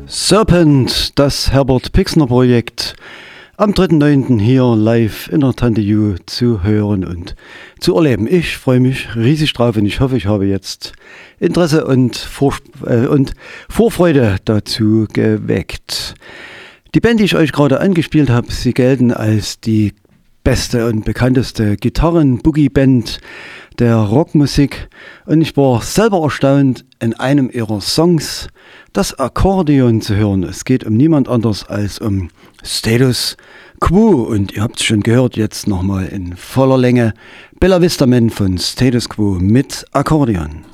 Serpent, das Herbert Pixner Projekt, am 3.9. hier live in der Tante Ju zu hören und zu erleben. Ich freue mich riesig drauf und ich hoffe, ich habe jetzt Interesse und Vorfreude dazu geweckt. Die Band, die ich euch gerade angespielt habe, sie gelten als die beste und bekannteste Gitarren-Boogie-Band der Rockmusik und ich war selber erstaunt, in einem ihrer Songs das Akkordeon zu hören. Es geht um niemand anders als um Status Quo und ihr habt es schon gehört, jetzt nochmal in voller Länge Bella Vista Man von Status Quo mit Akkordeon.